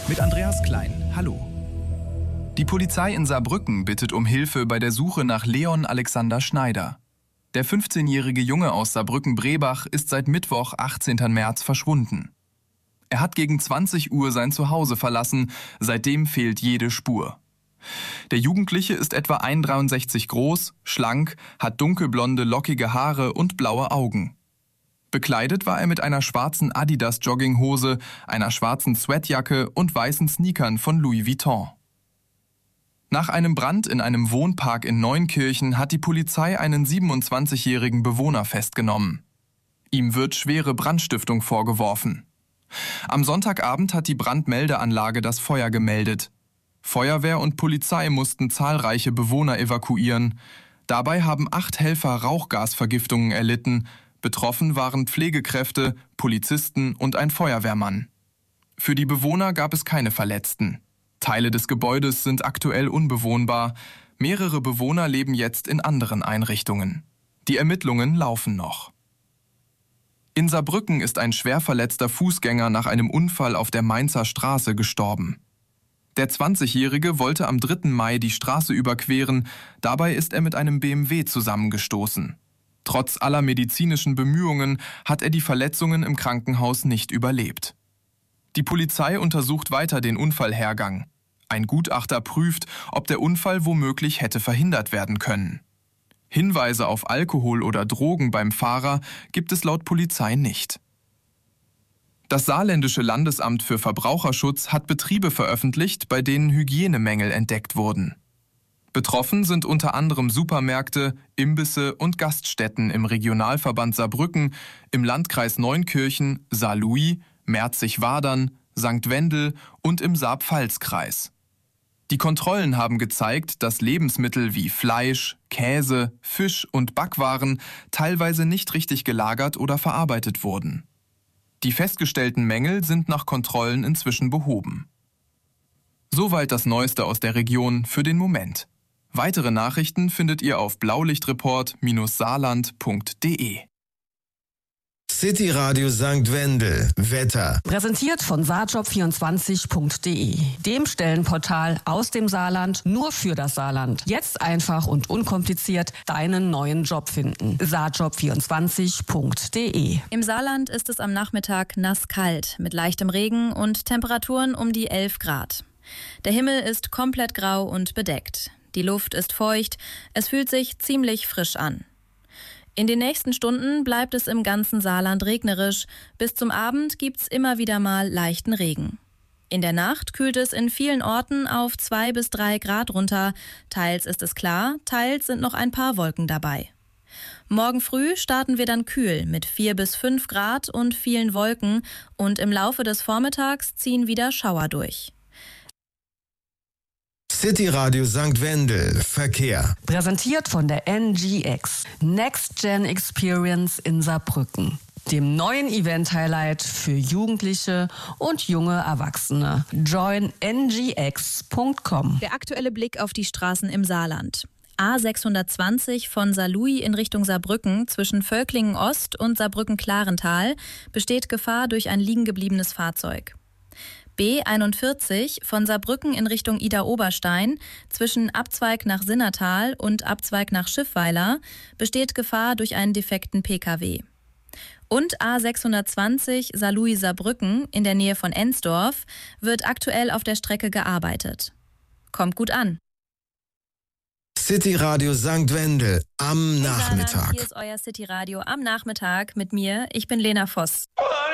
Mit Andreas Klein. Hallo. Die Polizei in Saarbrücken bittet um Hilfe bei der Suche nach Leon Alexander Schneider. Der 15-jährige Junge aus Saarbrücken-Brebach ist seit Mittwoch, 18. März, verschwunden. Er hat gegen 20 Uhr sein Zuhause verlassen, seitdem fehlt jede Spur. Der Jugendliche ist etwa 1,63 groß, schlank, hat dunkelblonde, lockige Haare und blaue Augen. Bekleidet war er mit einer schwarzen Adidas-Jogginghose, einer schwarzen Sweatjacke und weißen Sneakern von Louis Vuitton. Nach einem Brand in einem Wohnpark in Neunkirchen hat die Polizei einen 27-jährigen Bewohner festgenommen. Ihm wird schwere Brandstiftung vorgeworfen. Am Sonntagabend hat die Brandmeldeanlage das Feuer gemeldet. Feuerwehr und Polizei mussten zahlreiche Bewohner evakuieren. Dabei haben 8 Helfer Rauchgasvergiftungen erlitten. Betroffen waren Pflegekräfte, Polizisten und ein Feuerwehrmann. Für die Bewohner gab es keine Verletzten. Teile des Gebäudes sind aktuell unbewohnbar. Mehrere Bewohner leben jetzt in anderen Einrichtungen. Die Ermittlungen laufen noch. In Saarbrücken ist ein schwer verletzter Fußgänger nach einem Unfall auf der Mainzer Straße gestorben. Der 20-Jährige wollte am 3. Mai die Straße überqueren, dabei ist er mit einem BMW zusammengestoßen. Trotz aller medizinischen Bemühungen hat er die Verletzungen im Krankenhaus nicht überlebt. Die Polizei untersucht weiter den Unfallhergang. Ein Gutachter prüft, ob der Unfall womöglich hätte verhindert werden können. Hinweise auf Alkohol oder Drogen beim Fahrer gibt es laut Polizei nicht. Das Saarländische Landesamt für Verbraucherschutz hat Betriebe veröffentlicht, bei denen Hygienemängel entdeckt wurden. Betroffen sind unter anderem Supermärkte, Imbisse und Gaststätten im Regionalverband Saarbrücken, im Landkreis Neunkirchen, Saarlouis, Merzig-Wadern, St. Wendel und im Saar-Pfalz-Kreis. Die Kontrollen haben gezeigt, dass Lebensmittel wie Fleisch, Käse, Fisch und Backwaren teilweise nicht richtig gelagert oder verarbeitet wurden. Die festgestellten Mängel sind nach Kontrollen inzwischen behoben. Soweit das Neueste aus der Region für den Moment. Weitere Nachrichten findet ihr auf blaulichtreport-saarland.de. City Radio St. Wendel. Wetter. Präsentiert von saarjob24.de, dem Stellenportal aus dem Saarland nur für das Saarland. Jetzt einfach und unkompliziert deinen neuen Job finden. saarjob24.de. Im Saarland ist es am Nachmittag nasskalt mit leichtem Regen und Temperaturen um die 11 Grad. Der Himmel ist komplett grau und bedeckt. Die Luft ist feucht, es fühlt sich ziemlich frisch an. In den nächsten Stunden bleibt es im ganzen Saarland regnerisch. Bis zum Abend gibt's immer wieder mal leichten Regen. In der Nacht kühlt es in vielen Orten auf 2 bis 3 Grad runter. Teils ist es klar, teils sind noch ein paar Wolken dabei. Morgen früh starten wir dann kühl mit 4 bis 5 Grad und vielen Wolken. Und im Laufe des Vormittags ziehen wieder Schauer durch. City Radio St. Wendel. Verkehr. Präsentiert von der NGX, Next Gen Experience in Saarbrücken, dem neuen Event-Highlight für Jugendliche und junge Erwachsene. Join ngx.com. Der aktuelle Blick auf die Straßen im Saarland. A620 von Saarlouis in Richtung Saarbrücken zwischen Völklingen Ost und Saarbrücken-Klarental besteht Gefahr durch ein liegengebliebenes Fahrzeug. B41 von Saarbrücken in Richtung Idar-Oberstein zwischen Abzweig nach Sinnertal und Abzweig nach Schiffweiler besteht Gefahr durch einen defekten Pkw. Und A620 Saarlouis-Saarbrücken in der Nähe von Ensdorf wird aktuell auf der Strecke gearbeitet. Kommt gut an. City Radio St. Wendel am Nachmittag. Hier ist euer City Radio am Nachmittag mit mir. Ich bin Lena Voss.